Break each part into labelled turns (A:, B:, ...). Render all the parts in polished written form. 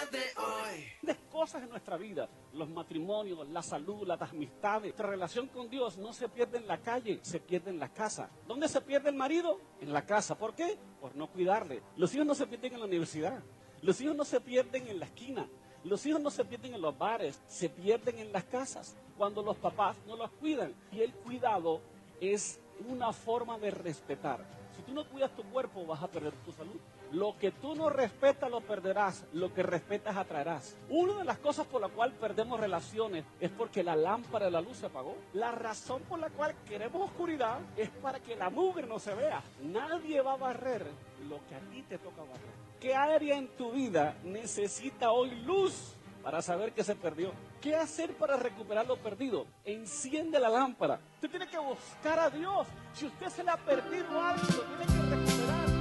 A: Grandes cosas en nuestra vida, los matrimonios, la salud, las amistades, nuestra relación con Dios no se pierde en la calle, se pierde en la casa. ¿Dónde se pierde el marido? En la casa. ¿Por qué? Por no cuidarle. Los hijos no se pierden en la universidad, los hijos no se pierden en la esquina, los hijos no se pierden en los bares, se pierden en las casas cuando los papás no los cuidan. Y el cuidado es una forma de respetar. Si tú no cuidas tu cuerpo, vas a perder tu salud. Lo que tú no respetas lo perderás, lo que respetas atraerás. Una de las cosas por la cual perdemos relaciones es porque la lámpara de la luz se apagó. La razón por la cual queremos oscuridad es para que la mugre no se vea. Nadie va a barrer lo que a ti te toca barrer. ¿Qué área en tu vida necesita hoy luz para saber que se perdió? ¿Qué hacer para recuperar lo perdido? Enciende la lámpara. Usted tiene que buscar a Dios. Si usted se le ha perdido algo, lo tiene que recuperar.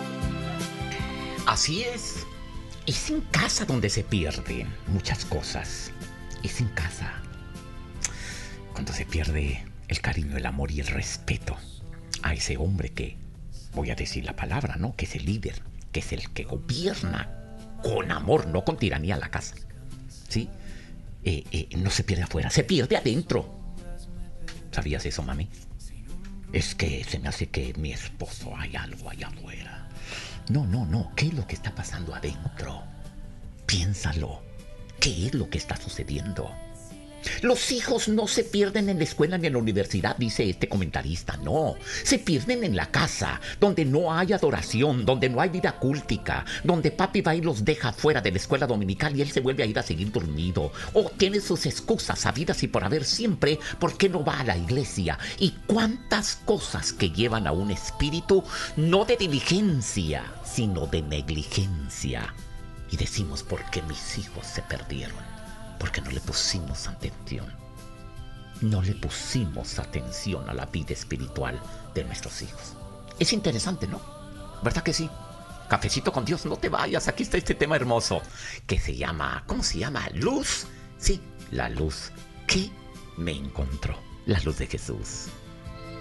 B: Así es. Es en casa donde se pierden muchas cosas. Es en casa cuando se pierde el cariño, el amor y el respeto a ese hombre que, voy a decir la palabra, ¿no? Que es el líder, que es el que gobierna con amor, no con tiranía la casa. ¿Sí? No se pierde afuera, se pierde adentro. ¿Sabías eso, mami? Es que se me hace que mi esposo hay algo allá afuera. No. ¿Qué es lo que está pasando adentro? Piénsalo. ¿Qué es lo que está sucediendo? Los hijos no se pierden en la escuela ni en la universidad, dice este comentarista. No, se pierden en la casa, donde no hay adoración, donde no hay vida cúltica, donde papi va y los deja fuera de la escuela dominical y él se vuelve a ir a seguir dormido. O tiene sus excusas sabidas y por haber siempre, ¿por qué no va a la iglesia? Y cuántas cosas que llevan a un espíritu no de diligencia, sino de negligencia. Y decimos, ¿por qué mis hijos se perdieron? Porque no le pusimos atención. No le pusimos atención a la vida espiritual de nuestros hijos. Es interesante, ¿no? ¿Verdad que sí? Cafecito con Dios, no te vayas. Aquí está este tema hermoso que se llama, ¿cómo se llama? Luz. Sí, la luz que me encontró. La luz de Jesús.